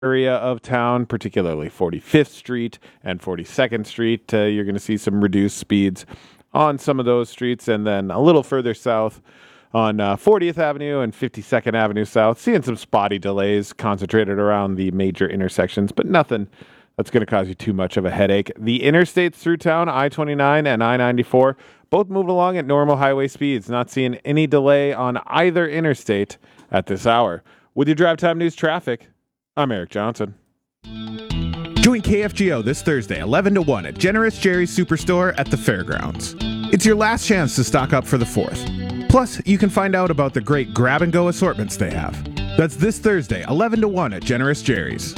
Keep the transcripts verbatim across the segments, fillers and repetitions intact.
area of town, particularly forty-fifth Street and forty-second Street. Uh, you're going to see some reduced speeds on some of those streets. And then a little further south on uh, fortieth Avenue and fifty-second Avenue South, seeing some spotty delays concentrated around the major intersections, but nothing that's going to cause you too much of a headache. The interstates through town, I twenty-nine and I ninety-four, both moving along at normal highway speeds. Not seeing any delay on either interstate at this hour. With your Drive Time News traffic, I'm Eric Johnson. Join K F G O this Thursday, eleven to one at Generous Jerry's Superstore at the Fairgrounds. It's your last chance to stock up for the fourth. Plus, you can find out about the great grab-and-go assortments they have. That's this Thursday, eleven to one at Generous Jerry's.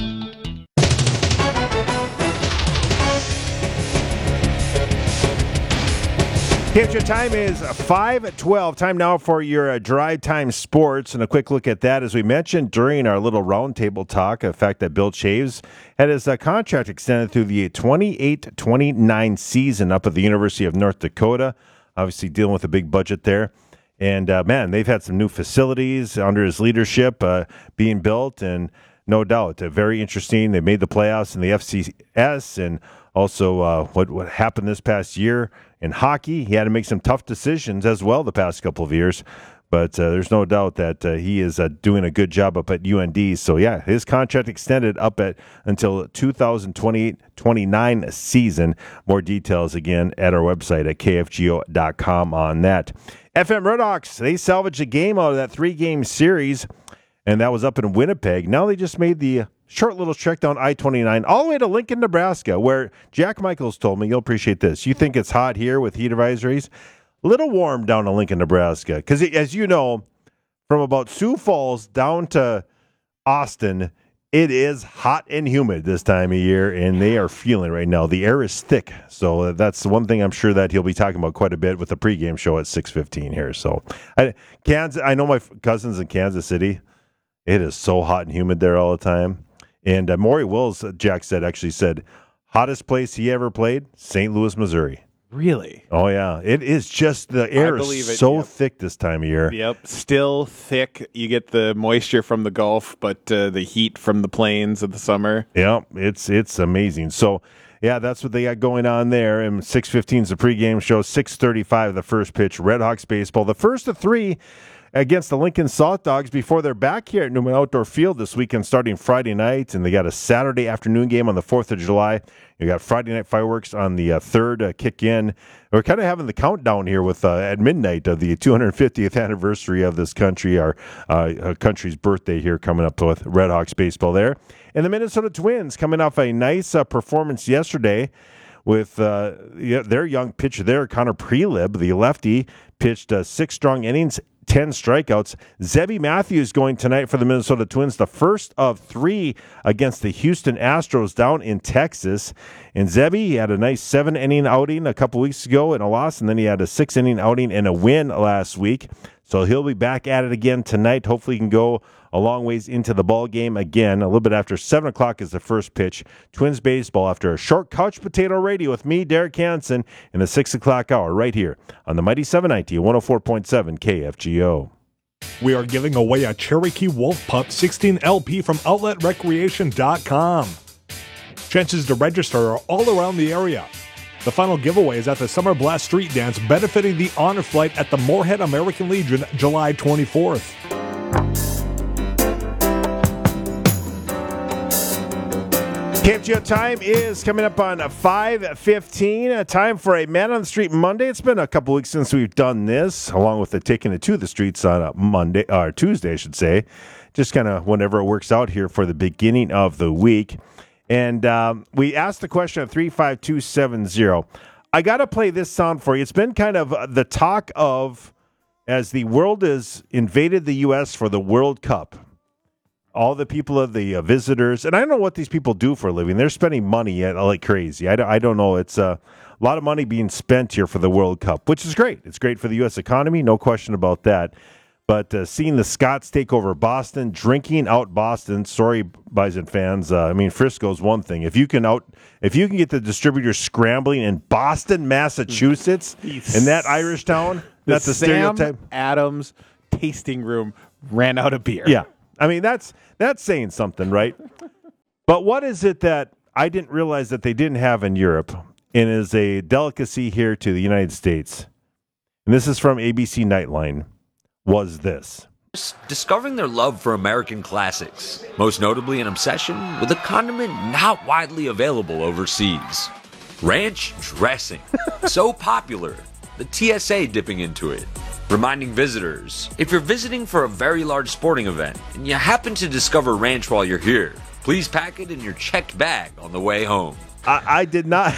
K F G O time is five twelve. Time now for your uh, Drive Time Sports. And a quick look at that. As we mentioned during our little roundtable talk, the fact that Bill Chaves had his uh, contract extended through the twenty-eight twenty-nine season up at the University of North Dakota. Obviously dealing with a big budget there. And, uh, man, they've had some new facilities under his leadership uh, being built. And no doubt, uh, very interesting. They made the playoffs in the F C S. And also uh, what, what happened this past year in hockey. He had to make some tough decisions as well the past couple of years. But uh, there's no doubt that uh, he is uh, doing a good job up at U N D. So, yeah, his contract extended up at until two thousand twenty-eight twenty-nine season. More details, again, at our website at K F G O dot com on that. F M Redhawks, they salvaged a game out of that three-game series, and that was up in Winnipeg. Now they just made the short little trek down I twenty-nine all the way to Lincoln, Nebraska, where Jack Michaels told me, you'll appreciate this, you think it's hot here with heat advisories? A little warm down in Lincoln, Nebraska. Because, as you know, from about Sioux Falls down to Austin, it is hot and humid this time of year, and they are feeling it right now. The air is thick, so that's one thing I'm sure that he'll be talking about quite a bit with the pregame show at six fifteen here. So, I, Kansas, I know my cousins in Kansas City. It is so hot and humid there all the time. And uh, Maury Wills, Jack said, actually said, hottest place he ever played, Saint Louis, Missouri. Really? Oh, yeah. It is just, the air is it, so yep. thick this time of year. Yep. Still thick. You get the moisture from the Gulf, but uh, the heat from the plains of the summer. Yeah, it's it's amazing. So, yeah, that's what they got going on there. And six fifteen is the pregame show. six thirty-five the first pitch. Redhawks baseball. The first of three against the Lincoln Salt Dogs before they're back here at Newman Outdoor Field this weekend starting Friday night. And they got a Saturday afternoon game on the fourth of July. You got Friday night fireworks on the uh, third uh, kick in. We're kind of having the countdown here with uh, at midnight of the two hundred fiftieth anniversary of this country, our uh, country's birthday here coming up with Redhawks baseball there. And the Minnesota Twins coming off a nice uh, performance yesterday with uh, their young pitcher there, Connor Prelib, the lefty, pitched uh, six strong innings, ten strikeouts. Zebby Matthews going tonight for the Minnesota Twins, the first of three against the Houston Astros down in Texas. And Zebby had a nice seven-inning outing a couple weeks ago and a loss, and then he had a six-inning outing and a win last week. So he'll be back at it again tonight. Hopefully he can go a long ways into the ball game again. A little bit after seven o'clock is the first pitch. Twins baseball after a short couch potato radio with me, Derek Hansen, in the six o'clock hour right here on the Mighty seven ninety, one oh four point seven K F G O. We are giving away a Cherokee Wolf Pup sixteen L P from outlet recreation dot com. Chances to register are all around the area. The final giveaway is at the Summer Blast Street Dance benefiting the Honor Flight at the Moorhead American Legion July twenty-fourth. K F G O time is coming up on five fifteen. A time for a Man on the Street Monday. It's been a couple weeks since we've done this, along with the taking it to the streets on a Monday or Tuesday, I should say. Just kind of whenever it works out here for the beginning of the week. And um, we asked the question at three five two seven zero. I got to play this sound for you. It's been kind of the talk of as the world has invaded the U S for the World Cup. All the people of the uh, visitors, and I don't know what these people do for a living. They're spending money like crazy. I don't, I don't know. It's uh, a lot of money being spent here for the World Cup, which is great. It's great for the U S economy, no question about that. But uh, seeing the Scots take over Boston, drinking out Boston. Sorry, Bison fans. Uh, I mean, Frisco's one thing. If you can out, if you can get the distributors scrambling in Boston, Massachusetts, in that Irish town, that's a stereotype. Sam Adams tasting room ran out of beer. Yeah. I mean, that's that's saying something, right? But what is it that I didn't realize that they didn't have in Europe and is a delicacy here to the United States? And this is from A B C Nightline. Was this? Discovering their love for American classics, most notably an obsession with a condiment not widely available overseas. Ranch dressing. So popular, the T S A dipping into it. Reminding visitors, if you're visiting for a very large sporting event and you happen to discover ranch while you're here, please pack it in your checked bag on the way home. I, I did not.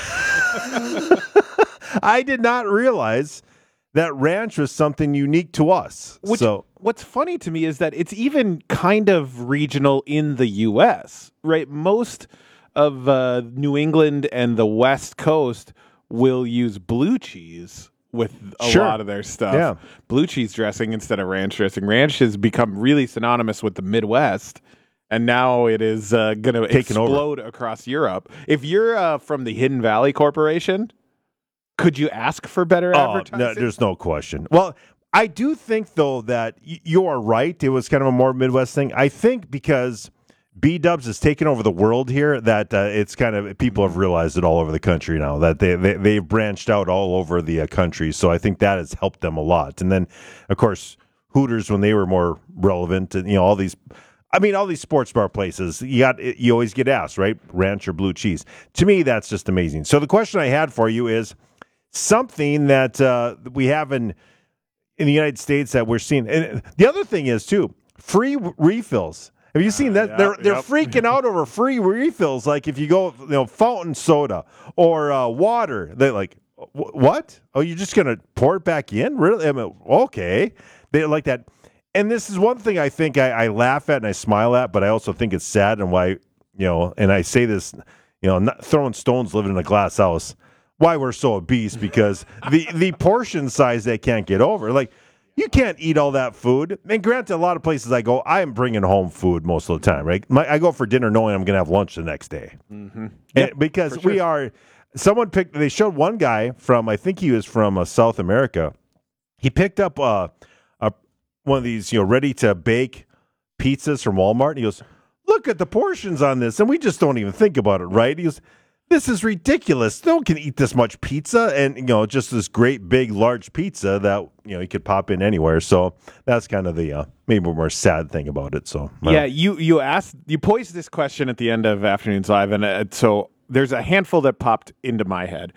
I did not realize that ranch was something unique to us. Which, so what's funny to me is that it's even kind of regional in the U S, right? Most of uh, New England and the West Coast will use blue cheese with a Sure. lot of their stuff. Yeah. Blue cheese dressing instead of ranch dressing. Ranch has become really synonymous with the Midwest, and now it is uh, going to Taken over. explode across Europe. If you're uh, from the Hidden Valley Corporation, could you ask for better Oh, advertising? no, there's no question. Well, I do think, though, that y- you are right. It was kind of a more Midwest thing. I think because B-Dubs has taken over the world here, that uh, it's kind of, people have realized it all over the country now, that they, they, they've branched out all over the uh, country. So I think that has helped them a lot. And then, of course, Hooters, when they were more relevant, and, you know, all these, I mean, all these sports bar places, you got, you always get asked, right? Ranch or blue cheese. To me, that's just amazing. So the question I had for you is, something that uh, we have in in the United States that we're seeing. And the other thing is too, free w- refills. Have you seen that? yeah, they're they're yep. freaking out over free refills. Like if you go, you know, fountain soda or uh, water, they're like, "Wh- what? Oh, you're just gonna pour it back in? Really? I mean, okay. They like that. And this is one thing I think I, I laugh at and I smile at, but I also think it's sad and why, you know, and I say this, you know, not throwing stones living in a glass house. Why we're so obese, because the, the portion size they can't get over. Like, you can't eat all that food. And granted, a lot of places I go, I am bringing home food most of the time, right? My, I go for dinner knowing I'm going to have lunch the next day. Mm-hmm. And because we are, someone picked, they showed one guy from, I think he was from uh, South America. He picked up uh, a, one of these, you know, ready-to-bake pizzas from Walmart. And he goes, look at the portions on this. And we just don't even think about it, right? He goes, this is ridiculous. No one can eat this much pizza, and you know, just this great big large pizza that you know you could pop in anywhere. So that's kind of the uh, maybe more sad thing about it. So uh, Yeah, you you asked, you posed this question at the end of Afternoons Live, and uh, so there's a handful that popped into my head.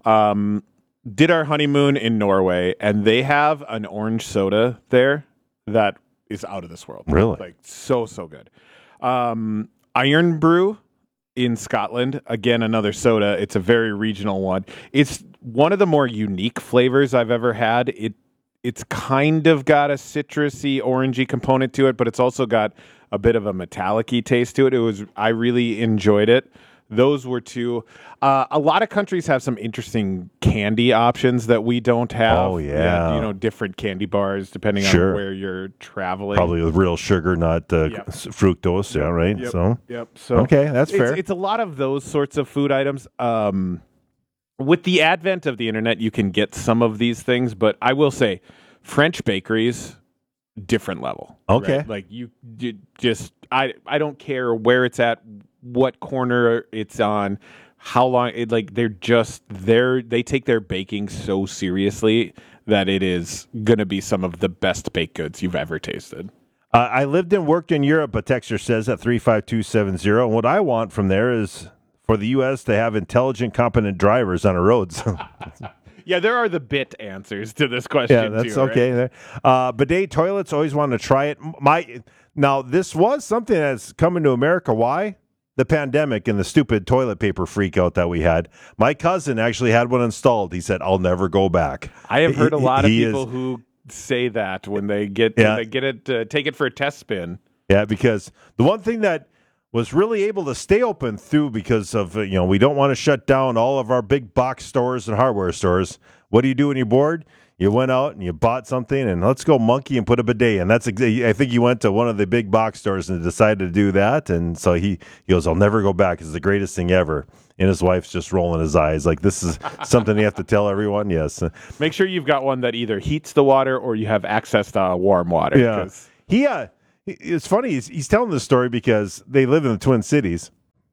Um, did our honeymoon in Norway, and they have an orange soda there that is out of this world. Really? Like so so good. Um, Iron Brew in Scotland, again, another soda. It's a very regional one. It's one of the more unique flavors I've ever had. It it's kind of got a citrusy, orangey component to it, but it's also got a bit of a metallic-y taste to it. It was I really enjoyed it. Those were two. Uh, a lot of countries have some interesting candy options that we don't have. Oh, yeah. You know, different candy bars depending Sure. on where you're traveling. probably with real sugar, not uh, Yep. s- fructose. Yeah, right. Yep. So Yep. So okay, that's it's, fair. It's a lot of those sorts of food items. Um, with the advent of the internet, you can get some of these things, but I will say, French bakeries, different level. Okay. right? Like you, you just, I, I don't care where it's at, what corner it's on, how long. It like they're just they're they take their baking so seriously that it is gonna be some of the best baked goods you've ever tasted. Uh, I lived and worked in Europe, a texter says at three five two seven zero. And what I want from there is for the U S to have intelligent, competent drivers on the roads. Yeah, there are the bit answers to this question. Yeah, that's too, right? okay. Uh, bidet toilets, always wanted to try it. My Now, this was something that's coming to America. Why? The pandemic and the stupid toilet paper freak out that we had. My cousin actually had one installed. He said, I'll never go back. I have heard a He- lot of he people is- who say that when they get Yeah. when they get it, uh, take it for a test spin. Yeah, because the one thing that was really able to stay open through because of, uh, you know, we don't want to shut down all of our big box stores and hardware stores. What do you do when you're bored? You went out and you bought something and let's go monkey and put a bidet in. That's exa- I think he went to one of the big box stores and decided to do that. And so he, he goes, I'll never go back. It's the greatest thing ever. And his wife's just rolling his eyes like this is something you have to tell everyone. Yes. Make sure you've got one that either heats the water or you have access to warm water. Yeah. 'cause- He, uh, he- it's funny. He's, he's telling this story because they live in the Twin Cities.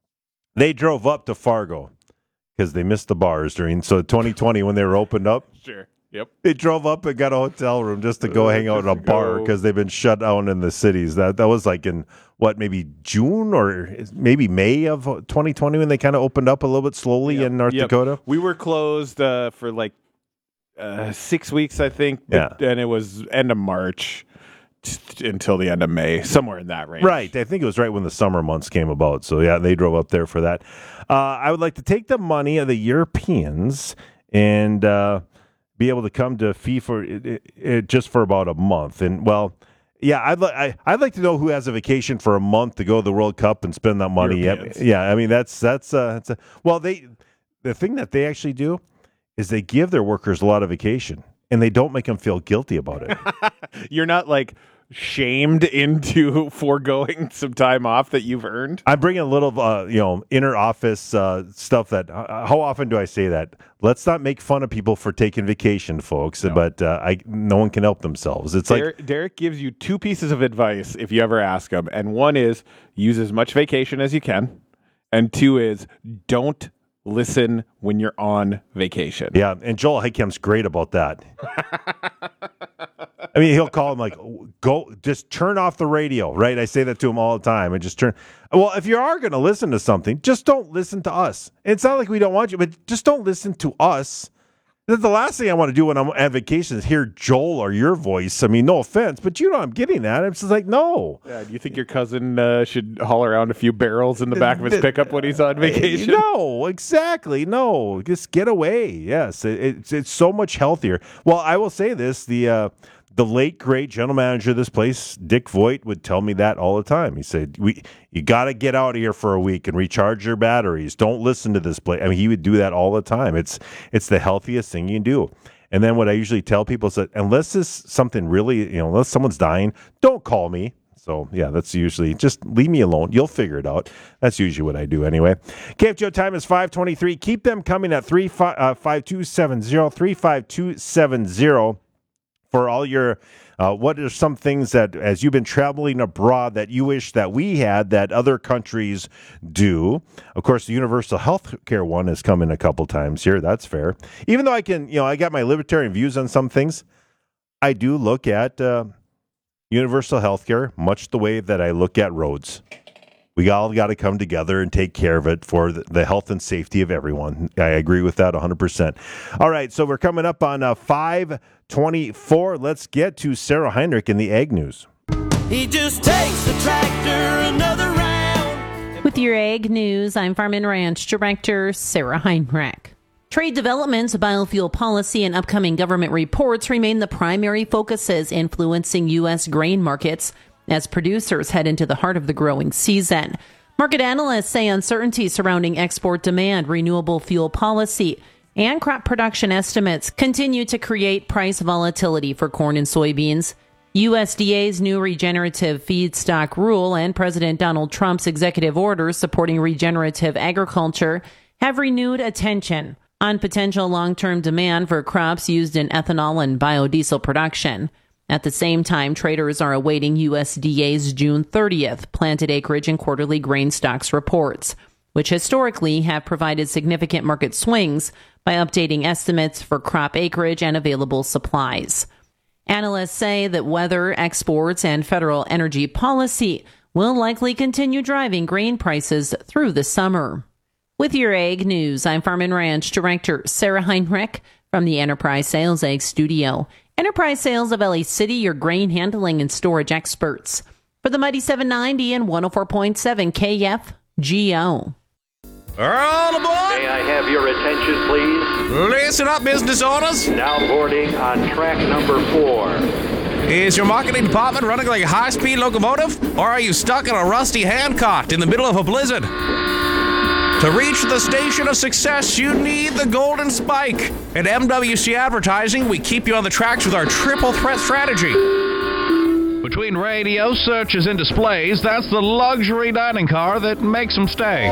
They drove up to Fargo because they missed the bars during so twenty twenty when they were opened up. Sure. Yep. They drove up and got a hotel room just to go Uh, hang out in a just to bar go. because they've been shut down in the cities. That that was like in what maybe June or maybe May of twenty twenty when they kind of opened up a little bit slowly Yep. in North Yep. Dakota. We were closed uh, for like uh, six weeks, I think. Yeah. And it was end of March t- until the end of May, somewhere in that range. Right. I think it was right when the summer months came about. So, yeah, they drove up there for that. Uh, I would like to take the money of the Europeans and uh, be able to come to FIFA it, it, it, just for about a month. And, well, yeah, I'd, li- I, I'd like to know who has a vacation for a month to go to the World Cup and spend that money. Yeah, Europeans. yeah, I mean, that's, that's, uh, that's a, well, they, the thing that they actually do is they give their workers a lot of vacation and they don't make them feel guilty about it. You're not like shamed into foregoing some time off that you've earned. I'm bringing a little, uh, you know, inner office uh, stuff. That uh, how often do I say that? Let's not make fun of people for taking vacation, folks. No. But uh, I, no one can help themselves. It's like Derek, Derek gives you two pieces of advice if you ever ask him. And one is use as much vacation as you can. And two is don't listen when you're on vacation. yeah. And Joel Heikem's great about that. I mean, he'll call him like, go, just turn off the radio, right? I say that to him all the time. And just turn. Well, if you are going to listen to something, just don't listen to us. It's not like we don't want you, but just don't listen to us. The last thing I want to do when I'm on vacation is hear Joel or your voice. I mean, no offense, but you know I'm getting that. I'm just like, no. Yeah, do you think your cousin uh, should haul around a few barrels in the back of his pickup when he's on vacation? No, exactly. No, just get away. Yes, it, it's it's so much healthier. Well, I will say this: the uh, the late great general manager of this place, Dick Voigt, would tell me that all the time. He said, "We you got to get out of here for a week and recharge your batteries. Don't listen to this place." I mean, he would do that all the time. It's it's the healthiest thing you can do. And then what I usually tell people is that unless this something really, you know, unless someone's dying, don't call me. So, yeah, that's usually just leave me alone. You'll figure it out. That's usually what I do anyway. K F G O time is five twenty-three. Keep them coming at three five two seven zero, three five two seven zero for all your, uh, what are some things that, as you've been traveling abroad, that you wish that we had that other countries do. Of course, the universal health care one has come in a couple times here. That's fair. Even though I can, you know, I got my libertarian views on some things, I do look at uh, universal health care much the way that I look at roads. We all got to come together and take care of it for the health and safety of everyone. I agree with that one hundred percent. All right, so we're coming up on uh, five twenty-four. Let's get to Sarah Heinrich in the Ag News. He just takes the tractor another round. With your Ag News, I'm Farm and Ranch Director Sarah Heinrich. Trade developments, biofuel policy, and upcoming government reports remain the primary focuses influencing U S grain markets as producers head into the heart of the growing season. Market analysts say uncertainty surrounding export demand, renewable fuel policy, and crop production estimates continue to create price volatility for corn and soybeans. U S D A's new regenerative feedstock rule and President Donald Trump's executive orders supporting regenerative agriculture have renewed attention on potential long-term demand for crops used in ethanol and biodiesel production. At the same time, traders are awaiting U S D A's June thirtieth planted acreage and quarterly grain stocks reports, which historically have provided significant market swings by updating estimates for crop acreage and available supplies. Analysts say that weather, exports, and federal energy policy will likely continue driving grain prices through the summer. With your Ag News, I'm Farm and Ranch Director Sarah Heinrich from the Enterprise Sales Ag Studio. Enterprise Sales of L A City, your grain handling and storage experts. For the Mighty seven ninety and one oh four point seven K F G O. All aboard! May I have your attention, please? Listen up, business owners. Now boarding on track number four. Is your marketing department running like a high-speed locomotive? Or are you stuck in a rusty handcart in the middle of a blizzard? To reach the station of success, you need the golden spike. At M W C Advertising, we keep you on the tracks with our triple threat strategy. Between radio, searches, and displays, that's the luxury dining car that makes them stay.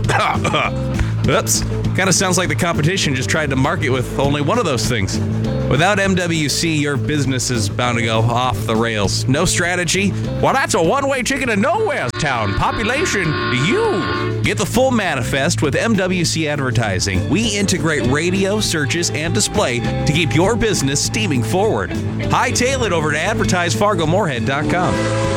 Oops. Kind of sounds like the competition just tried to market with only one of those things. Without M W C, your business is bound to go off the rails. No strategy? Well, that's a one-way chicken to nowhere town. Population, you. Get the full manifest with M W C Advertising. We integrate radio, searches, and display to keep your business steaming forward. Hightail it over to advertise fargo moorhead dot com.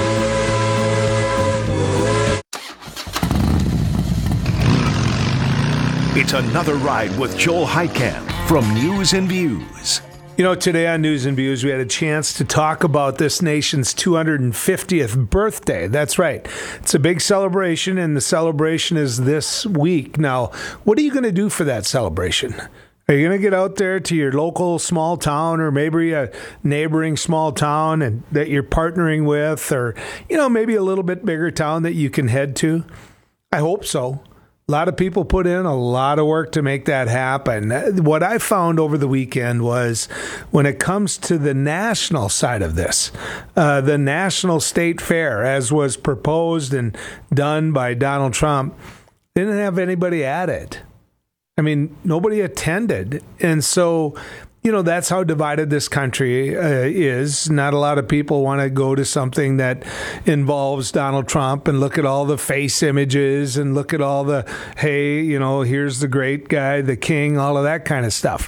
It's another ride with Joel Heitkamp from News and Views. You know, today on News and Views, we had a chance to talk about this nation's two hundred fiftieth birthday. That's right. It's a big celebration, and the celebration is this week. Now, what are you going to do for that celebration? Are you going to get out there to your local small town or maybe a neighboring small town and that you're partnering with, or, you know, maybe a little bit bigger town that you can head to? I hope so. A lot of people put in a lot of work to make that happen. What I found over the weekend was when it comes to the national side of this, uh, the National State Fair, as was proposed and done by Donald Trump, didn't have anybody at it. I mean, nobody attended. And so, you know, that's how divided this country uh, is. Not a lot of people want to go to something that involves Donald Trump and look at all the face images and look at all the, hey, you know, here's the great guy, the king, all of that kind of stuff.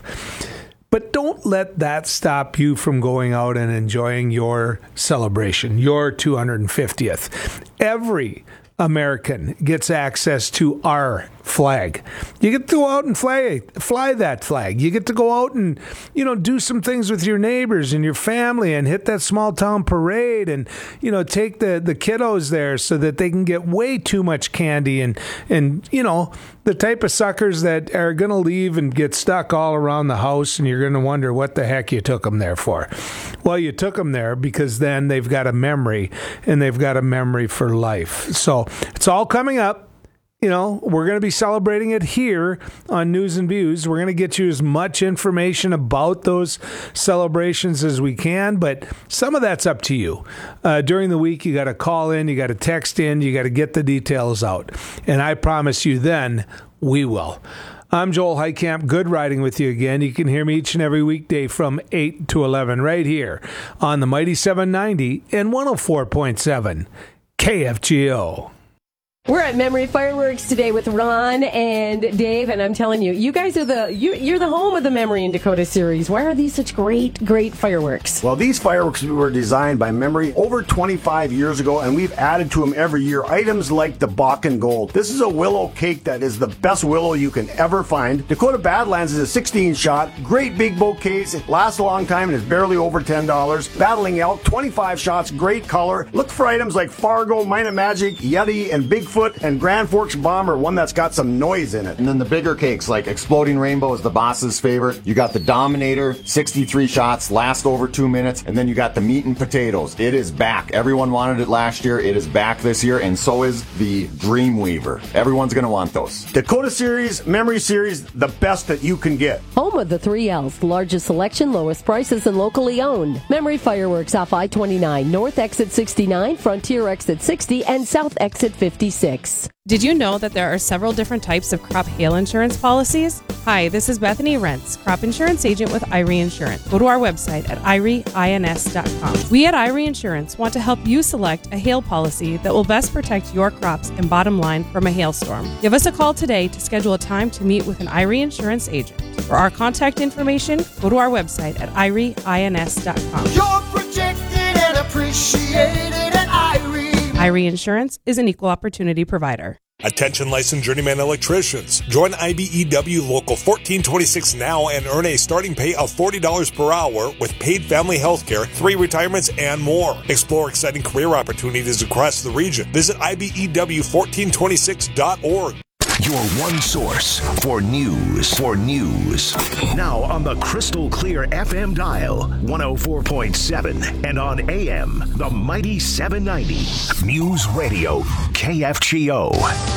But don't let that stop you from going out and enjoying your celebration, your two hundred fiftieth. Every American gets access to our flag. You get to go out and fly, fly that flag. You get to go out and, you know, do some things with your neighbors and your family and hit that small town parade and, you know, take the, the kiddos there so that they can get way too much candy and, and, you know, the type of suckers that are going to leave and get stuck all around the house, and you're going to wonder what the heck you took them there for. Well, you took them there because then they've got a memory, and they've got a memory for life. So it's all coming up. You know, we're going to be celebrating it here on News and Views. We're going to get you as much information about those celebrations as we can, but some of that's up to you. Uh, during the week, you got to call in, you got to text in, you got to get the details out. And I promise you then, we will. I'm Joel Heitkamp. Good riding with you again. You can hear me each and every weekday from eight to eleven right here on the Mighty seven ninety and one oh four point seven K F G O. We're at Memory Fireworks today with Ron and Dave, and I'm telling you, you guys are the you, you're the home of the Memory in Dakota series. Why are these such great, great fireworks? Well, these fireworks were designed by Memory over twenty-five years ago, and we've added to them every year items like the Bakken Gold. This is a willow cake that is the best willow you can ever find. Dakota Badlands is a sixteen shot, great big bouquets. It lasts a long time and is barely over ten dollars. Battling Elk, twenty-five shots, great color. Look for items like Fargo, Minot Magic, Yeti, and Bigfoot. And Grand Forks Bomber, one that's got some noise in it. And then the bigger cakes like Exploding Rainbow is the boss's favorite. You got the Dominator, sixty-three shots, last over two minutes. And then you got the Meat and Potatoes. It is back. Everyone wanted it last year. It is back this year. And so is the Dreamweaver. Everyone's going to want those. Dakota Series, Memory Series, the best that you can get. Home of the three L's, largest selection, lowest prices, and locally owned. Memory Fireworks off I twenty-nine, North Exit sixty-nine, Frontier Exit sixty, and South Exit fifty-six. Did you know that there are several different types of crop hail insurance policies? Hi, this is Bethany Rentz, crop insurance agent with I R E Insurance. Go to our website at I R E ins dot com. We at I R E Insurance want to help you select a hail policy that will best protect your crops and bottom line from a hailstorm. Give us a call today to schedule a time to meet with an I R E Insurance agent. For our contact information, go to our website at I R E ins dot com. You're protected and appreciated at I R E. I R E Insurance is an equal opportunity provider. Attention licensed journeyman electricians. Join I B E W Local fourteen twenty-six now and earn a starting pay of forty dollars per hour with paid family health care, three retirements, and more. Explore exciting career opportunities across the region. Visit I B E W fourteen twenty-six dot org. Your one source for news. For news. Now on the crystal clear F M dial, one oh four point seven, and on A M, the Mighty seven ninety. News Radio, K F G O.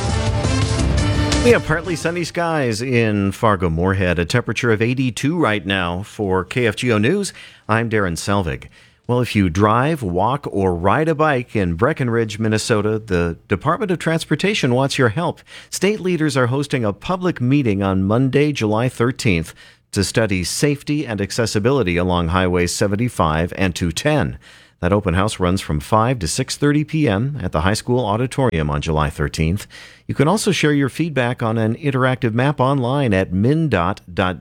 We have partly sunny skies in Fargo Moorhead, a temperature of eighty-two right now for K F G O News. I'm Darren Selvig. Well, if you drive, walk, or ride a bike in Breckenridge, Minnesota, the Department of Transportation wants your help. State leaders are hosting a public meeting on Monday, July thirteenth, to study safety and accessibility along Highway seventy-five and two ten. That open house runs from five to six thirty p.m. at the high school auditorium on July thirteenth. You can also share your feedback on an interactive map online at mindot dot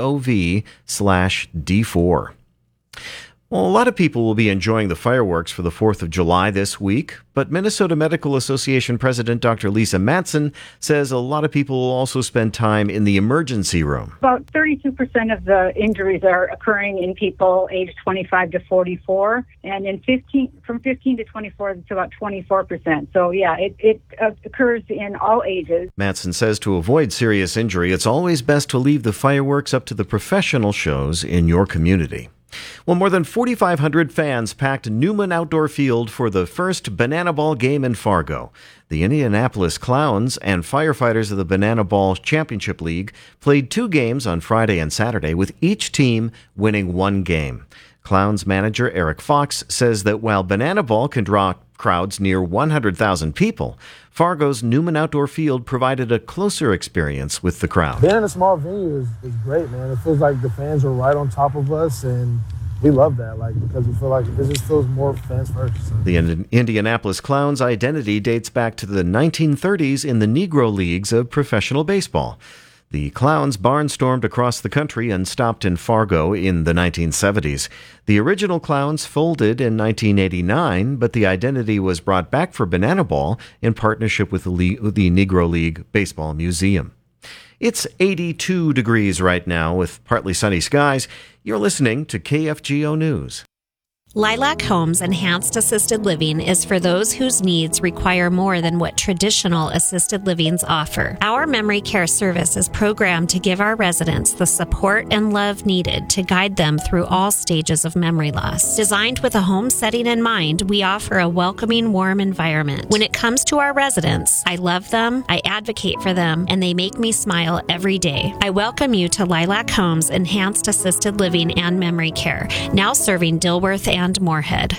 gov slash d4. Well, a lot of people will be enjoying the fireworks for the fourth of July this week, but Minnesota Medical Association President Doctor Lisa Matson says a lot of people will also spend time in the emergency room. About thirty-two percent of the injuries are occurring in people aged twenty-five to forty-four, and in fifteen from fifteen to twenty-four, it's about twenty-four percent. So, yeah, it, it uh, occurs in all ages. Matson says to avoid serious injury, it's always best to leave the fireworks up to the professional shows in your community. Well, more than forty-five hundred fans packed Newman Outdoor Field for the first Banana Ball game in Fargo. The Indianapolis Clowns and firefighters of the Banana Ball Championship League played two games on Friday and Saturday, with each team winning one game. Clowns manager Eric Fox says that while Banana Ball can draw crowds near one hundred thousand people, Fargo's Newman Outdoor Field provided a closer experience with the crowd. Being in a small venue is, is great, man. It feels like the fans are right on top of us, and we love that, like, because we feel like it just feels more fans first. So. The Indianapolis Clowns' identity dates back to the nineteen thirties in the Negro Leagues of professional baseball. The Clowns barnstormed across the country and stopped in Fargo in the nineteen seventies. The original Clowns folded in nineteen eighty-nine, but the identity was brought back for Banana Ball in partnership with the, Le- the Negro League Baseball Museum. It's eighty-two degrees right now with partly sunny skies. You're listening to K F G O News. Lilac Homes Enhanced Assisted Living is for those whose needs require more than what traditional assisted livings offer. Our memory care service is programmed to give our residents the support and love needed to guide them through all stages of memory loss. Designed with a home setting in mind, we offer a welcoming, warm environment. When it comes to our residents, I love them, I advocate for them, and they make me smile every day. I welcome you to Lilac Homes Enhanced Assisted Living and Memory Care, now serving Dilworth and and Moorhead.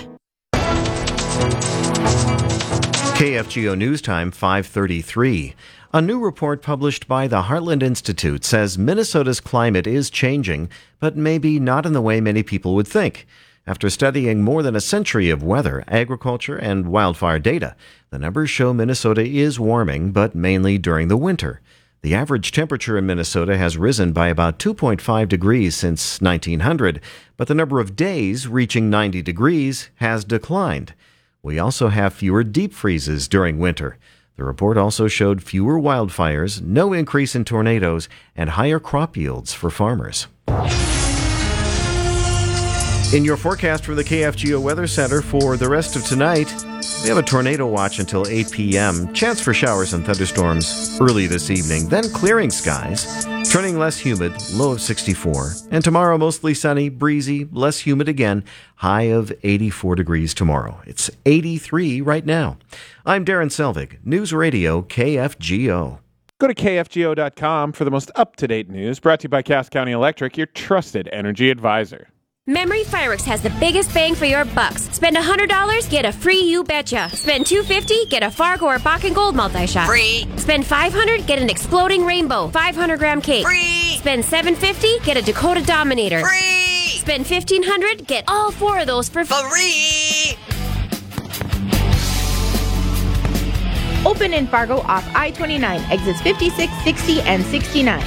K F G O News Time, five thirty-three. A new report published by the Heartland Institute says Minnesota's climate is changing, but maybe not in the way many people would think. After studying more than a century of weather, agriculture, and wildfire data, the numbers show Minnesota is warming, but mainly during the winter. The average temperature in Minnesota has risen by about two point five degrees since nineteen hundred, but the number of days reaching ninety degrees has declined. We also have fewer deep freezes during winter. The report also showed fewer wildfires, no increase in tornadoes, and higher crop yields for farmers. In your forecast from the K F G O Weather Center for the rest of tonight, we have a tornado watch until eight p.m. Chance for showers and thunderstorms early this evening, then clearing skies, turning less humid, low of sixty-four. And tomorrow, mostly sunny, breezy, less humid again, high of eighty-four degrees tomorrow. It's eighty-three right now. I'm Darren Selvig, News Radio K F G O. Go to K F G O dot com for the most up-to-date news, brought to you by Cass County Electric, your trusted energy advisor. Memory Fireworks has the biggest bang for your bucks. Spend one hundred dollars, get a free You Betcha. Spend two hundred fifty dollars, get a Fargo or Bach and Gold multi-shot. Free. Spend five hundred dollars, get an Exploding Rainbow five hundred gram cake. Free. Spend seven hundred fifty dollars, get a Dakota Dominator. Free. Spend fifteen hundred dollars, get all four of those for free. Open in Fargo off I twenty-nine, exits fifty-six, sixty, and sixty-nine.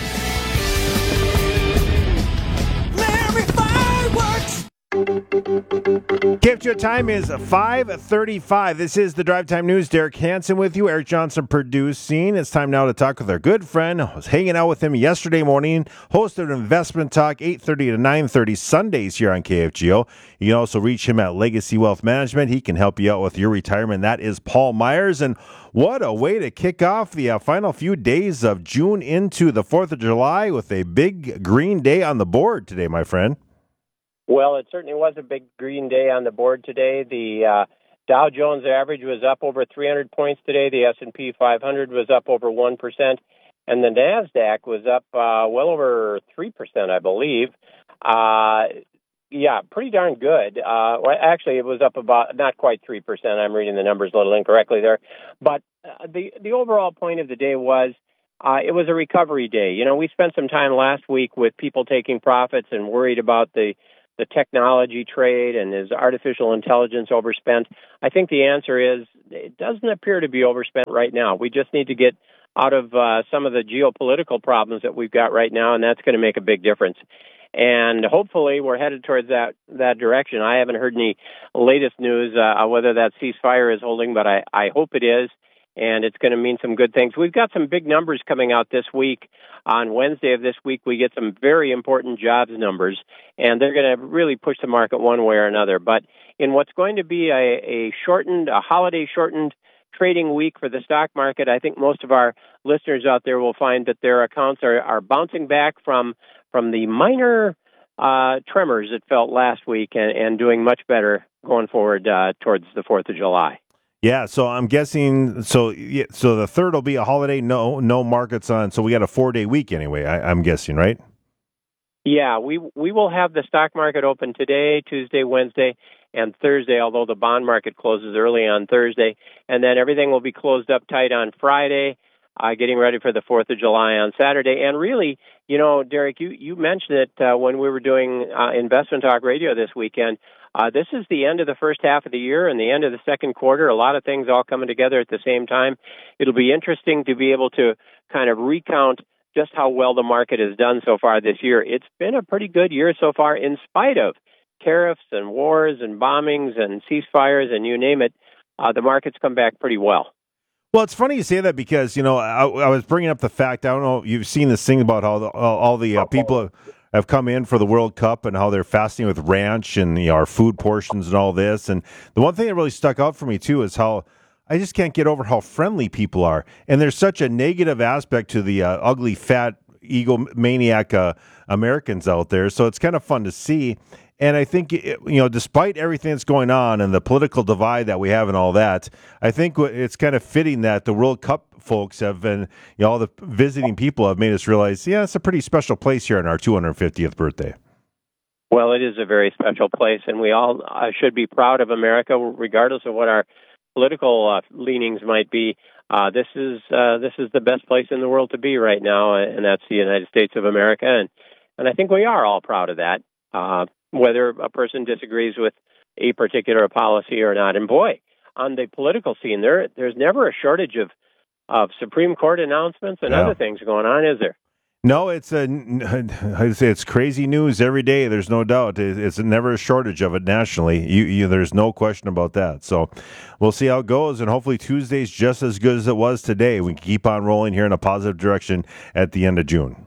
K F G O time is five thirty-five. This is the Drive Time News. Derek Hansen with you. Eric Johnson producing. It's time now to talk with our good friend. I was hanging out with him yesterday morning. Host of Investment Talk, eight thirty to nine thirty Sundays here on K F G O. You can also reach him at Legacy Wealth Management. He can help you out with your retirement. That is Paul Myers. And what a way to kick off the uh, final few days of June into the fourth of July with a big green day on the board today, my friend. Well, it certainly was a big green day on the board today. The uh, Dow Jones average was up over three hundred points today. The S and P five hundred was up over one percent. And the NASDAQ was up uh, well over three percent, I believe. Uh, yeah, pretty darn good. Uh, well, actually, it was up about not quite three percent. I'm reading the numbers a little incorrectly there. But uh, the, the overall point of the day was uh, it was a recovery day. You know, we spent some time last week with people taking profits and worried about the, the technology trade and is artificial intelligence overspent. I think the answer is it doesn't appear to be overspent right now. We just need to get out of uh, some of the geopolitical problems that we've got right now, and that's going to make a big difference. And hopefully we're headed towards that, that direction. I haven't heard any latest news uh, whether that ceasefire is holding, but I, I hope it is, and it's going to mean some good things. We've got some big numbers coming out this week. On Wednesday of this week, we get some very important jobs numbers, and they're going to really push the market one way or another. But in what's going to be a, a shortened, a holiday-shortened trading week for the stock market, I think most of our listeners out there will find that their accounts are, are bouncing back from from the minor uh, tremors it felt last week and, and doing much better going forward uh, towards the fourth of July. Yeah, so I'm guessing, so yeah, so the third will be a holiday, no no markets on, so we got a four-day week anyway, I, I'm guessing, right? Yeah, we we will have the stock market open today, Tuesday, Wednesday, and Thursday, although the bond market closes early on Thursday. And then everything will be closed up tight on Friday, uh, getting ready for the fourth of July on Saturday. And really, you know, Derek, you, you mentioned it uh, when we were doing uh, Investment Talk Radio this weekend. Uh, this is the end of the first half of the year and the end of the second quarter. A lot of things all coming together at the same time. It'll be interesting to be able to kind of recount just how well the market has done so far this year. It's been a pretty good year so far in spite of tariffs and wars and bombings and ceasefires and you name it. Uh, the market's come back pretty well. Well, it's funny you say that because, you know, I, I was bringing up the fact, I don't know, you've seen this thing about how the, all, all the uh, people have come in for the World Cup and how they're fasting with ranch and, you know, our food portions and all this. And the one thing that really stuck out for me, too, is how I just can't get over how friendly people are. And there's such a negative aspect to the uh, ugly, fat, egomaniac uh, Americans out there. So it's kind of fun to see. And I think, you know, despite everything that's going on and the political divide that we have and all that, I think it's kind of fitting that the World Cup folks have been, you know, all the visiting people have made us realize, yeah, it's a pretty special place here on our two hundred fiftieth birthday. Well, it is a very special place, and we all uh, should be proud of America, regardless of what our political uh, leanings might be. Uh, this is uh, this is the best place in the world to be right now, and that's the United States of America, and and I think we are all proud of that. Uh, whether a person disagrees with a particular policy or not. And boy, on the political scene, there there's never a shortage of, of Supreme Court announcements and No. other things going on, is there? No, it's a, I say it's crazy news every day. There's no doubt. It- It's never a shortage of it nationally. You, you, there's no question about that. So we'll see how it goes, and hopefully Tuesday's just as good as it was today. We can keep on rolling here in a positive direction at the end of June.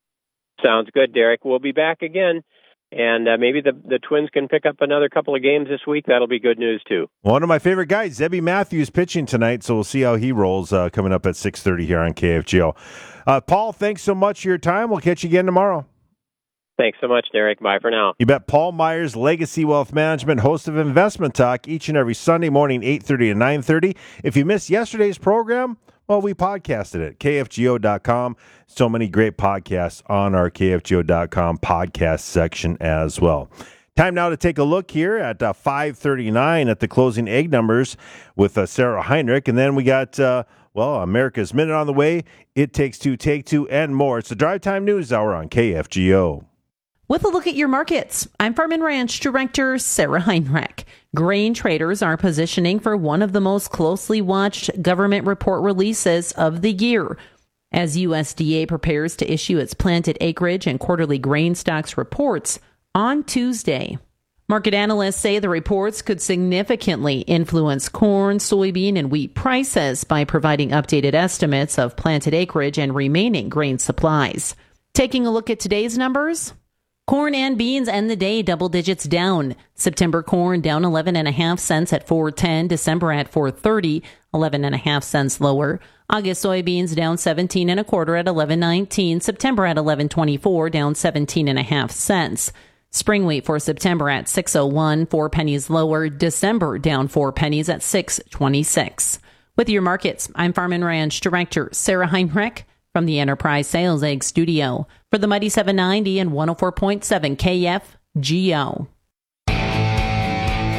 Sounds good, Derek. We'll be back again. And uh, maybe the, the Twins can pick up another couple of games this week. That'll be good news, too. One of my favorite guys, Zebby Matthews, pitching tonight, so we'll see how he rolls uh, coming up at six thirty here on K F G O. Uh, Paul, thanks so much for your time. We'll catch you again tomorrow. Thanks so much, Derek. Bye for now. You bet. Paul Myers, Legacy Wealth Management, host of Investment Talk, each and every Sunday morning, eight thirty to nine thirty. If you missed yesterday's program, well, we podcasted it, K F G O dot com. So many great podcasts on our K F G O dot com podcast section as well. Time now to take a look here at uh, five thirty-nine at the closing egg numbers with uh, Sarah Heinrich. And then we got, uh, well, America's Minute on the way. It Takes Two, Take Two, and more. It's the Drive Time News Hour on K F G O. With a look at your markets, I'm Farm and Ranch Director Sarah Heinrich. Grain traders are positioning for one of the most closely watched government report releases of the year, as U S D A prepares to issue its planted acreage and quarterly grain stocks reports on Tuesday. Market analysts say the reports could significantly influence corn, soybean, and wheat prices by providing updated estimates of planted acreage and remaining grain supplies. Taking a look at today's numbers, corn and beans end the day double digits down. September corn down eleven and a half cents at four ten. December at four thirty, eleven and a half cents lower. August soybeans down seventeen and a quarter at eleven nineteen. September at eleven twenty-four, down seventeen and a half cents. Spring wheat for September at six oh one, four pennies lower. December down four pennies at six twenty-six. With your markets, I'm Farm and Ranch Director Sarah Heinrich from the Enterprise Sales Egg Studio for the Mighty seven ninety and one oh four point seven K F G O.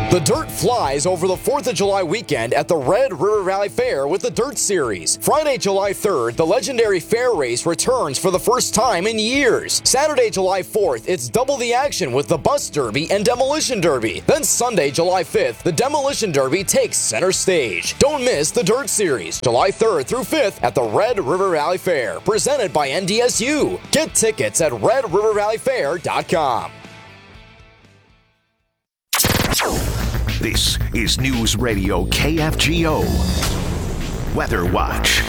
The dirt flies over the fourth of July weekend at the Red River Valley Fair with the Dirt Series. Friday, July third, the legendary fair race returns for the first time in years. Saturday, July fourth, it's double the action with the Bus Derby and Demolition Derby. Then Sunday, July fifth, the Demolition Derby takes center stage. Don't miss the Dirt Series, July third through fifth at the Red River Valley Fair, presented by N D S U. Get tickets at red river valley fair dot com. This is News Radio K F G O Weather Watch.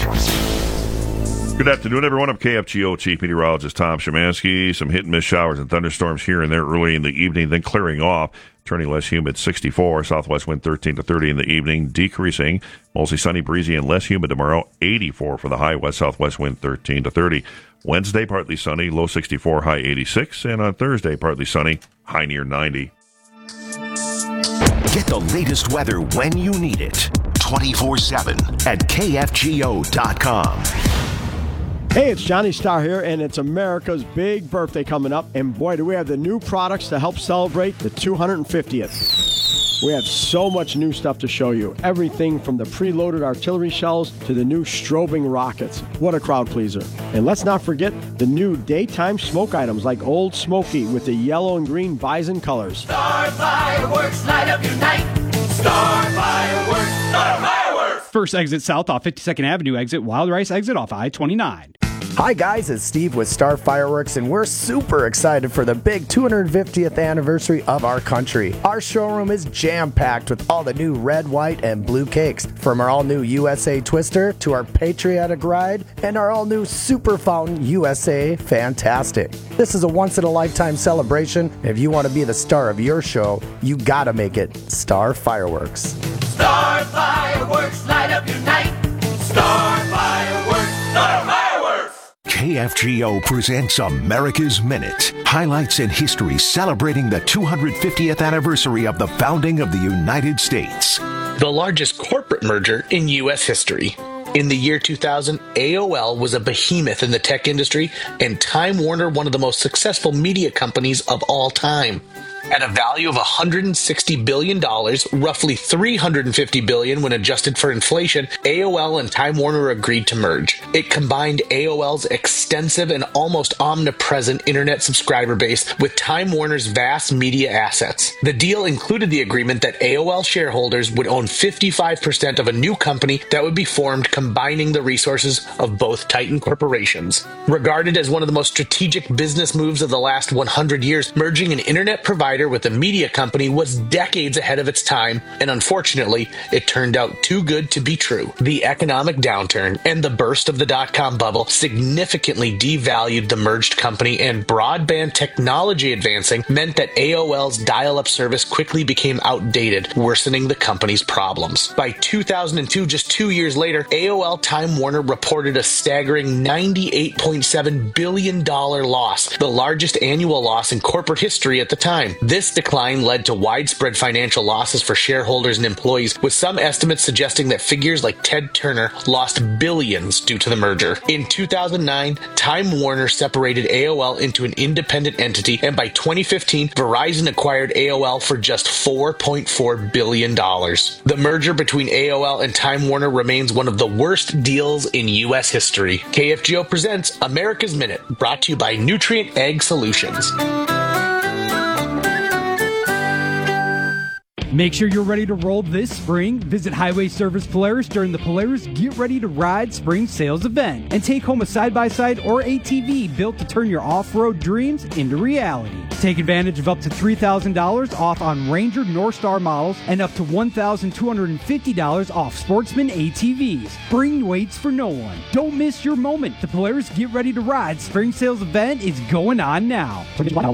Good afternoon, everyone. I'm K F G O Chief Meteorologist Tom Szymanski. Some hit and miss showers and thunderstorms here and there early in the evening, then clearing off, turning less humid. sixty-four, southwest wind thirteen to thirty in the evening, decreasing. Mostly sunny, breezy, and less humid tomorrow. eighty-four for the high, west southwest wind thirteen to thirty. Wednesday, partly sunny, low sixty-four, high eighty-six. And on Thursday, partly sunny, high near ninety. Get the latest weather when you need it. twenty-four seven at K F G O dot com. Hey, it's Johnny Starr here, and it's America's big birthday coming up. And boy, do we have the new products to help celebrate the two hundred fiftieth. We have so much new stuff to show you. Everything from the preloaded artillery shells to the new strobing rockets. What a crowd pleaser. And let's not forget the new daytime smoke items like Old Smoky with the yellow and green bison colors. Star fireworks, light up your night. Star fireworks, star fireworks. First exit south off fifty-second Avenue exit, Wild Rice exit off I twenty-nine. Hi guys, it's Steve with Star Fireworks, and we're super excited for the big two hundred fiftieth anniversary of our country. Our showroom is jam-packed with all the new red, white, and blue cakes, from our all-new U S A Twister to our Patriotic Ride and our all-new Super Fountain U S A Fantastic. This is a once-in-a-lifetime celebration. If you want to be the star of your show, you gotta make it Star Fireworks. Star fireworks, light up your night. Star fireworks, star fireworks. K F G O presents America's Minute. Highlights in history celebrating the two hundred fiftieth anniversary of the founding of the United States. The largest corporate merger in U S history. In the year two thousand, A O L was a behemoth in the tech industry, and Time Warner one of the most successful media companies of all time. At a value of one hundred sixty billion dollars, roughly three hundred fifty billion dollars when adjusted for inflation, A O L and Time Warner agreed to merge. It combined A O L's extensive and almost omnipresent internet subscriber base with Time Warner's vast media assets. The deal included the agreement that A O L shareholders would own fifty-five percent of a new company that would be formed combining the resources of both Titan corporations. Regarded as one of the most strategic business moves of the last one hundred years, merging an internet provider with a media company was decades ahead of its time, and unfortunately, it turned out too good to be true. The economic downturn and the burst of the dot-com bubble significantly devalued the merged company, and broadband technology advancing meant that A O L's dial-up service quickly became outdated, worsening the company's problems. By two thousand two, just two years later, A O L Time Warner reported a staggering ninety-eight point seven billion dollars loss, the largest annual loss in corporate history at the time. This decline led to widespread financial losses for shareholders and employees, with some estimates suggesting that figures like Ted Turner lost billions due to the merger. In two thousand nine, Time Warner separated A O L into an independent entity, and by twenty fifteen, Verizon acquired A O L for just four point four billion dollars. The merger between A O L and Time Warner remains one of the worst deals in U S history. K F G O presents America's Minute, brought to you by Nutrient Ag Solutions. Make sure you're ready to roll this spring. Visit Highway Service Polaris during the Polaris Get Ready to Ride Spring Sales Event and take home a side-by-side or A T V built to turn your off-road dreams into reality. Take advantage of up to three thousand dollars off on Ranger Northstar models and up to one thousand two hundred fifty dollars off Sportsman A T Vs. Spring waits for no one. Don't miss your moment. The Polaris Get Ready to Ride Spring Sales Event is going on now.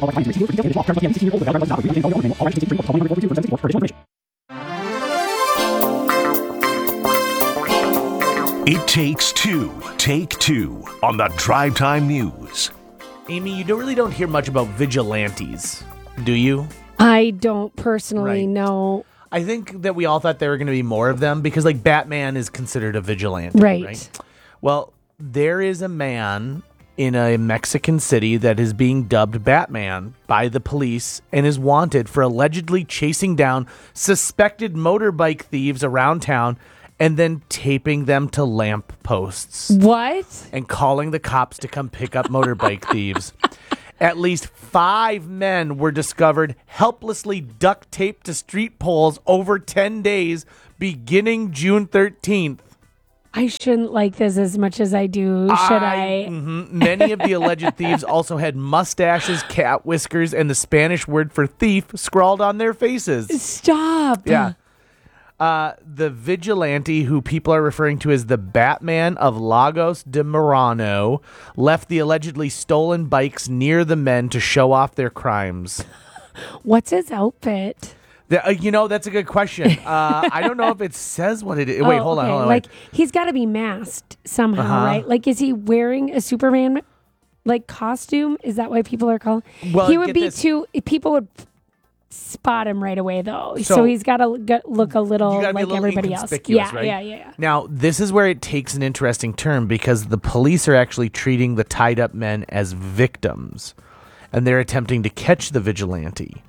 It takes two. Take two on the Drive Time News. Amy, you don't really don't hear much about vigilantes, do you? I don't personally Right. know. I think that we all thought there were going to be more of them because, like, Batman is considered a vigilante, Right. right? Well, there is a man in a Mexican city that is being dubbed Batman by the police and is wanted for allegedly chasing down suspected motorbike thieves around town and then taping them to lamp posts. What? And calling the cops to come pick up motorbike thieves. At least five men were discovered helplessly duct taped to street poles over ten days beginning June thirteenth. I shouldn't like this as much as I do, should I? I? Mm-hmm. Many of the alleged thieves also had mustaches, cat whiskers, and the Spanish word for thief scrawled on their faces. Stop. Yeah. Uh, the vigilante, who people are referring to as the Batman of Lagos de Moreno, left the allegedly stolen bikes near the men to show off their crimes. What's his outfit? The, uh, you know, that's a good question. Uh, I don't know if it says what it is. Wait, oh, hold on, okay. hold on. Like, wait. he's got to be masked somehow, Uh-huh. right? Like, is he wearing a Superman, like, costume? Is that why people are calling? Well, he would get be this. too... People would spot him right away, though. So, So- he's got to look a little You gotta be like a little everybody else. inconspicuous, Yeah, right? yeah, yeah, yeah. Now, this is where it takes an interesting turn because the police are actually treating the tied up men as victims, and they're attempting to catch the vigilante.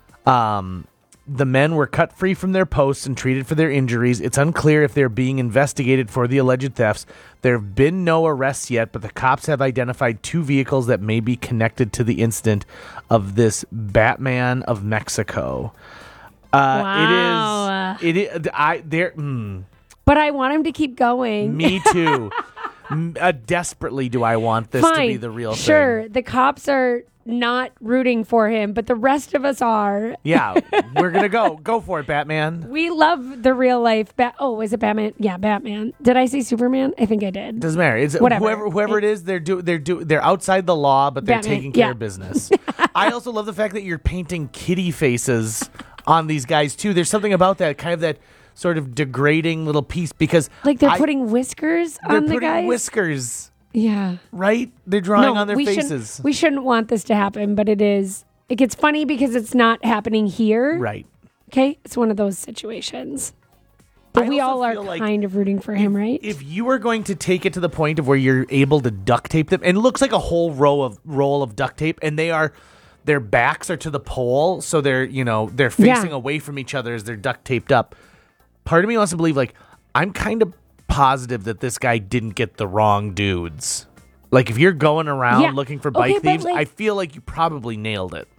Um, the men were cut free from their posts and treated for their injuries. It's unclear if they're being investigated for the alleged thefts. There have been no arrests yet, but the cops have identified two vehicles that may be connected to the incident of this Batman of Mexico. Uh, Wow. It is. It is. I there. Mm, But I want him to keep going. me too. M- uh, desperately do I want this Fine. to be the real thing. Sure, the cops are not rooting for him, but the rest of us are. Yeah, we're gonna go. Go for it, Batman. We love the real life. Bat- oh, is it Batman? Yeah, Batman. Did I say Superman? I think I did. Doesn't matter. It's Whatever. whoever whoever it is. They're do they're do they're outside the law, but they're Batman, taking care yeah. of business. I also love the fact that you're painting kitty faces on these guys too. There's something about that kind of that sort of degrading little piece because Like they're I- putting whiskers they're on the putting guys. whiskers. Yeah. Right? They're drawing No, on their we faces. Shouldn't, we shouldn't want this to happen, but it is. It gets funny because it's not happening here. Right. Okay? It's one of those situations. But I we also all are feel like kind of rooting for him, right? If you were going to take it to the point of where you're able to duct tape them, and it looks like a whole row of roll of duct tape, and they are their backs are to the pole, so they're you know they're facing Yeah. away from each other as they're duct taped up. Part of me wants to believe like I'm kind of positive that this guy didn't get the wrong dudes. Like if you're going around Yeah. looking for Okay, bike but, thieves, like- I feel like you probably nailed it.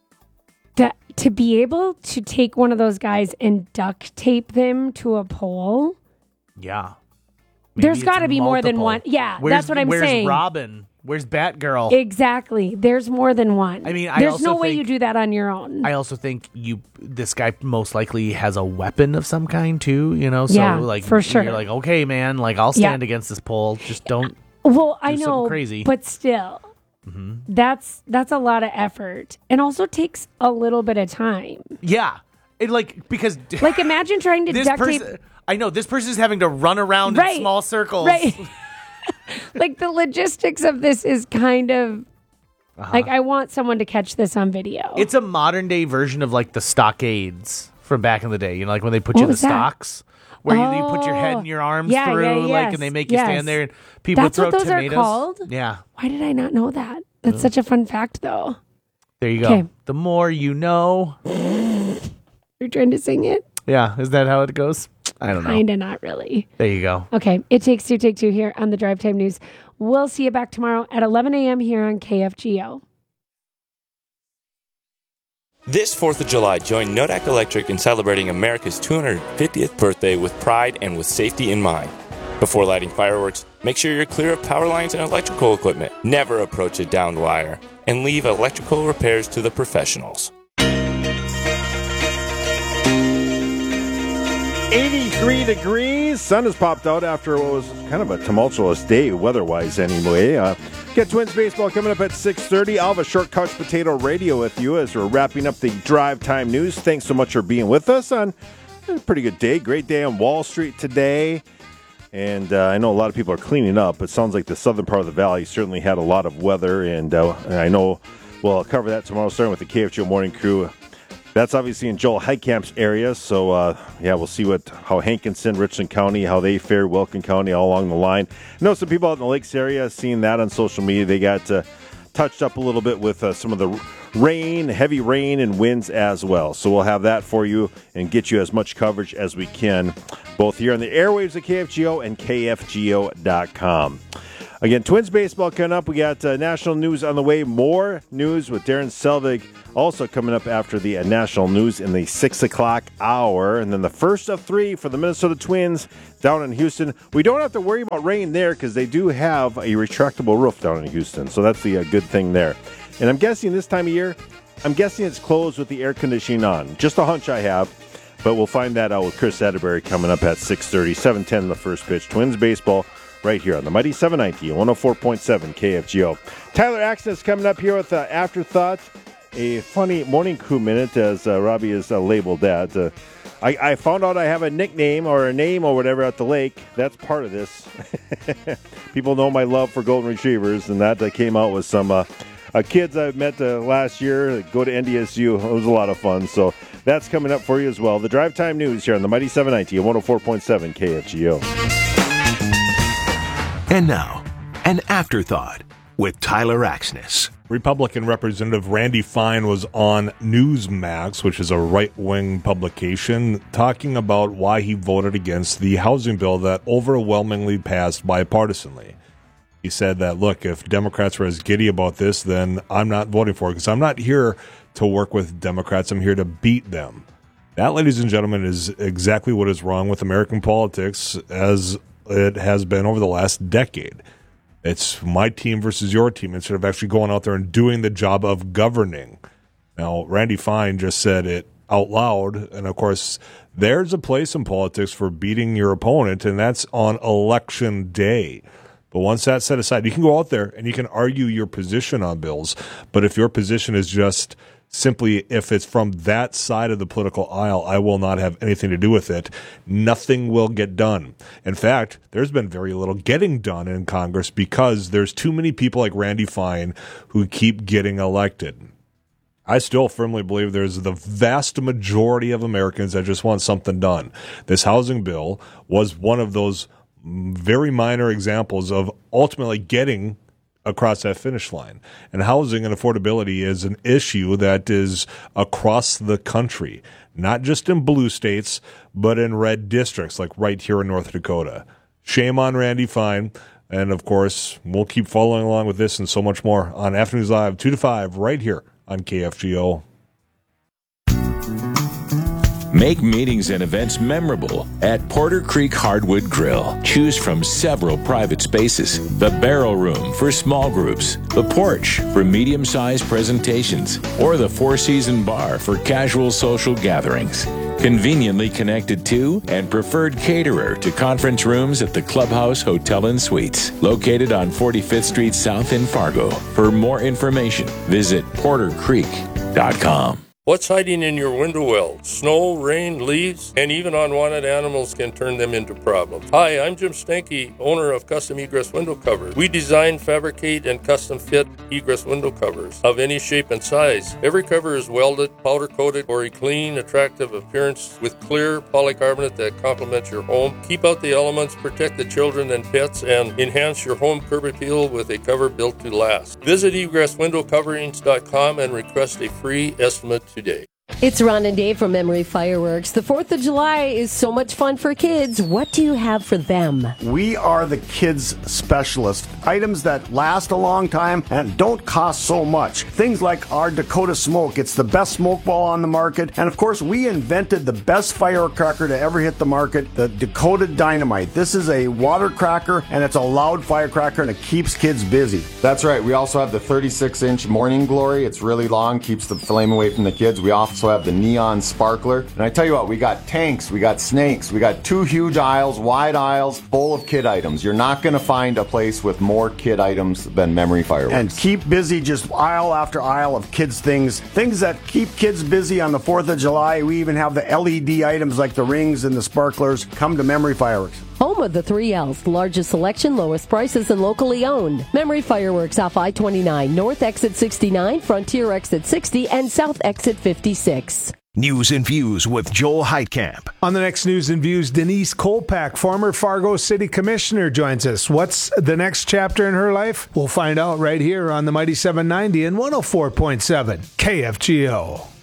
To, to be able to take one of those guys and duct tape them to a pole, Yeah. there's Maybe got to it's be more than multiple. one. Yeah, Where's- that's what I'm where's saying. Robin? Where's Batgirl? Exactly. There's more than one. I mean, I there's also no way think- you do that on your own. I also think you this guy most likely has a weapon of some kind too, you know. So Yeah, like for sure. you're like, okay, man, like I'll Yeah. stand against this pole. Just don't well, I do know, something crazy. but still, Mm-hmm. that's that's a lot of effort, and also takes a little bit of time. Yeah. It like because Like imagine trying to this duct person tape. I know this person's having to run around Right, in small circles. Right. Like the logistics of this is kind of Uh-huh. like I want someone to catch this on video. It's a modern day version of like the stockades from back in the day. You know, like when they put you What in the was that? stocks. Where you, you put your head Oh. and your arms Yeah, through, yeah, like, yes, and they make you yes. stand there, and people That's throw what those tomatoes. are called? Yeah, Why did I not know that? That's such a fun fact, though. there you go. Okay. The more you know. You're trying to sing it? Yeah, is that how it goes? I don't know. Kinda, not really. There you go. Okay, it takes two, take two here on the Drive Time News. We'll see you back tomorrow at eleven a.m. here on K F G O. This fourth of July, join Nodak Electric in celebrating America's two hundred fiftieth birthday with pride and with safety in mind. Before lighting fireworks, make sure you're clear of power lines and electrical equipment. Never approach a downed wire, and leave electrical repairs to the professionals. eighty-three degrees. Sun has popped out after what was kind of a tumultuous day, weather-wise anyway. Uh, get Twins baseball coming up at six thirty. I'll have a short couch potato radio with you as we're wrapping up the Drive Time News. Thanks so much for being with us on a pretty good day. Great day on Wall Street today. And uh, I know a lot of people are cleaning up. It sounds like the southern part of the valley certainly had a lot of weather. And, uh, and I know we'll cover that tomorrow, starting with the K F G O Morning Crew. That's obviously in Joel Heitkamp's area. So, uh, yeah, we'll see what how Hankinson, Richland County, how they fare, Wilkin County, all along the line. I know some people out in the Lakes area seeing that on social media. They got uh, touched up a little bit with uh, some of the rain, heavy rain and winds as well. So we'll have that for you and get you as much coverage as we can, both here on the airwaves of K F G O and K F G O dot com. Again, Twins baseball coming up. We got uh, national news on the way. More news with Darren Selvig also coming up after the uh, national news in the six o'clock hour. And then the first of three for the Minnesota Twins down in Houston. We don't have to worry about rain there because they do have a retractable roof down in Houston. So that's the uh, good thing there. And I'm guessing this time of year, I'm guessing it's closed with the air conditioning on. Just a hunch I have. But we'll find that out with Chris Atterbury coming up at six thirty, seven ten the first pitch. Twins baseball right here on the Mighty seven ninety, one oh four point seven K F G O. Tyler Axness coming up here with uh, Afterthoughts, a funny morning crew minute, as uh, Robbie is uh, labeled that. Uh, I, I found out I have a nickname or a name or whatever at the lake. That's part of this. People know my love for golden retrievers, and that uh, came out with some uh, uh, kids I met uh, last year that go to N D S U. It was a lot of fun. So that's coming up for you as well. The Drive Time News here on the Mighty seven ninety, one oh four point seven K F G O. And now, an afterthought with Tyler Axness. Republican Representative Randy Fine was on Newsmax, which is a right-wing publication, talking about why he voted against the housing bill that overwhelmingly passed bipartisanly. He said that, look, if Democrats were as giddy about this, then I'm not voting for it because I'm not here to work with Democrats. I'm here to beat them. That, ladies and gentlemen, is exactly what is wrong with American politics as it has been over the last decade. It's my team versus your team instead of actually going out there and doing the job of governing. Now, Randy Fine just said it out loud, and of course, there's a place in politics for beating your opponent, and that's on election day. But once that's set aside, you can go out there and you can argue your position on bills, but if your position is just simply, if it's from that side of the political aisle, I will not have anything to do with it, nothing will get done. In fact, there's been very little getting done in Congress because there's too many people like Randy Fine who keep getting elected. I still firmly believe there's the vast majority of Americans that just want something done. This housing bill was one of those very minor examples of ultimately getting across that finish line. And housing and affordability is an issue that is across the country, not just in blue states, but in red districts, like right here in North Dakota. Shame on Randy Fine. And, of course, we'll keep following along with this and so much more on Afternoons Live, two to five, right here on K F G O. Make meetings and events memorable at Porter Creek Hardwood Grill. Choose from several private spaces. The Barrel Room for small groups, the Porch for medium-sized presentations, or the Four Season Bar for casual social gatherings. Conveniently connected to and preferred caterer to conference rooms at the Clubhouse Hotel and Suites, located on forty-fifth Street South in Fargo. For more information, visit porter creek dot com. What's hiding in your window well? Snow, rain, leaves, and even unwanted animals can turn them into problems. Hi, I'm Jim Stanky, owner of Custom Egress Window Covers. We design, fabricate, and custom fit egress window covers of any shape and size. Every cover is welded, powder coated for a clean, attractive appearance with clear polycarbonate that complements your home. Keep out the elements, protect the children and pets, and enhance your home curb appeal with a cover built to last. Visit egress window coverings dot com and request a free estimate today. It's Ron and Dave from Memory Fireworks. The fourth of July is so much fun for kids. What do you have for them? We are the kids specialist. Items that last a long time and don't cost so much. Things like our Dakota Smoke. It's the best smoke ball on the market. And of course, we invented the best firecracker to ever hit the market, the Dakota Dynamite. This is a water cracker and it's a loud firecracker and it keeps kids busy. That's right. We also have the thirty-six inch Morning Glory. It's really long, keeps the flame away from the kids. We also have the Neon Sparkler. And I tell you what, we got tanks, we got snakes, we got two huge aisles, wide aisles, full of kid items. You're not going to find a place with more kid items than Memory Fireworks. And keep busy, just aisle after aisle of kids' things. Things that keep kids busy on the fourth of July. We even have the L E D items like the rings and the sparklers. Come to Memory Fireworks. Home of the three L's, largest selection, lowest prices, and locally owned. Memory Fireworks off I twenty-nine, North Exit sixty-nine, Frontier Exit sixty, and South Exit fifty-six. News and Views with Joel Heitkamp. On the next News and Views, Denise Kolpak, former Fargo City Commissioner, joins us. What's the next chapter in her life? We'll find out right here on the Mighty seven ninety and one oh four point seven K F G O.